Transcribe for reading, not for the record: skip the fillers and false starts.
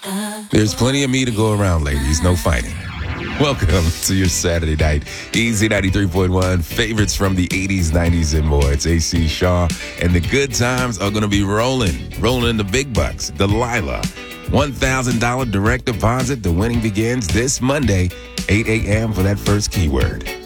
There's plenty of me to go around, ladies. No fighting. Welcome to your Saturday night. Easy 93.1. Favorites from the 80s, 90s, and more. It's AC Shaw. And the good times are going to be rolling. Rolling the big bucks. Delilah. $1,000 direct deposit. The winning begins this Monday, 8 a.m. for that first keyword.